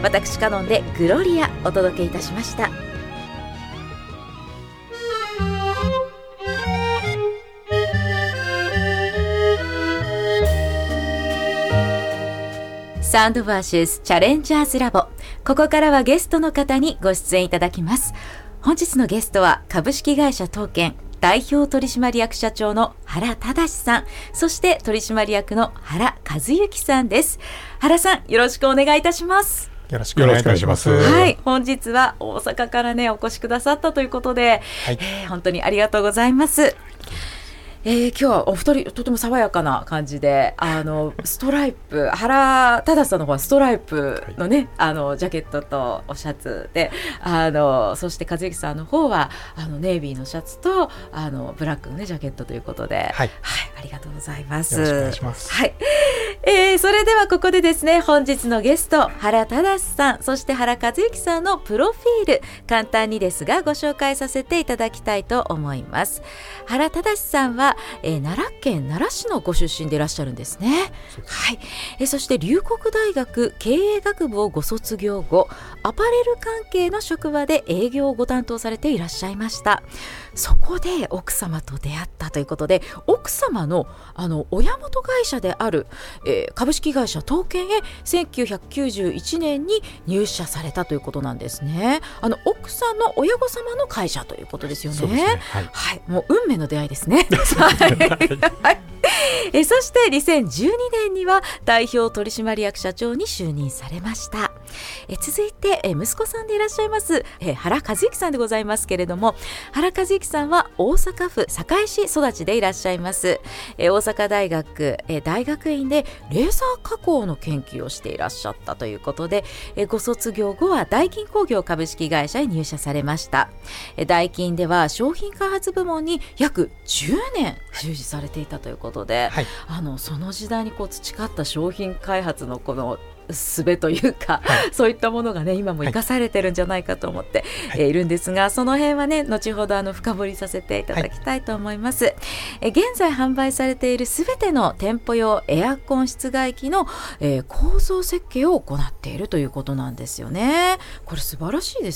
私カノンでグロリアお届けいたしました。サウンドバーシスチャレンジャーズラボ、ここからはゲストの方にご出演いただきます。本日のゲストは株式会社東建代表取締役社長の原忠さん、そして取締役の原和幸さんです。原さん、よろしくお願いいたします。 よろしくお願いいたします。 はい、本日は大阪からねお越しくださったということで、はい、本当にありがとうございます。今日はお二人とても爽やかな感じで、ストライプ、原忠さんの方はストライプのね、ジャケットとおシャツで、そして和幸さんの方はネイビーのシャツとブラックのねジャケットということで、はい、ありがとうございます。 よろしくお願いします。 はい、それではここでですね、本日のゲスト原忠さん、そして原和幸さんのプロフィール、簡単にですがご紹介させていただきたいと思います。原忠さんは奈良県奈良市のご出身でいらっしゃるんですね。はい、そして龍谷大学経営学部をご卒業後、アパレル関係の職場で営業をご担当されていらっしゃいました。そこで奥様と出会ったということで、奥様の親元会社である、株式会社東建へ1991年に入社されたということなんですね。奥さんの親御様の会社ということですよね。 そうですね。はいはい、もう運命の出会いですね。そして2012年には代表取締役社長に就任されました。続いて息子さんでいらっしゃいます原和幸さんでございますけれども、原和幸さんは大阪府堺市育ちでいらっしゃいます。大阪大学大学院でレーザー加工の研究をしていらっしゃったということで、ご卒業後はダイキン工業株式会社へ入社されました。ダイキンでは商品開発部門に約10年従事されていたということで、はい、その時代に培った商品開発のこの術というか、はい、そういったものがね今も生かされてるんじゃないかと思って、いるんですが、その辺はね後ほど深掘りさせていただきたいと思います。現在販売されているすべての店舗用エアコン室外機の、構造設計を行っているということなんですよね。これ素晴らしいです